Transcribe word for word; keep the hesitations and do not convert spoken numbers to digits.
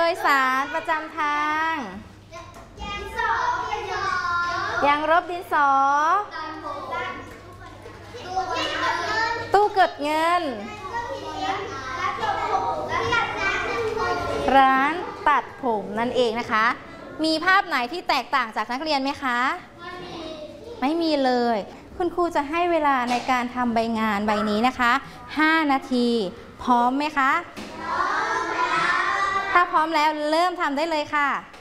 ยสารประจำทางยางลบดินสอตู้เก็บเงินร้านตัดผมนั่นเองนะคะมีภาพไหนที่แตกต่างจากนักเรียนไหมคะไม่มีเลยคุณครูจะให้เวลาในการทำใบงานใบนี้นะคะห้านาทีพร้อมไหมคะพร้อมแล้วถ้าพร้อมแล้วเริ่มทำได้เลยค่ะ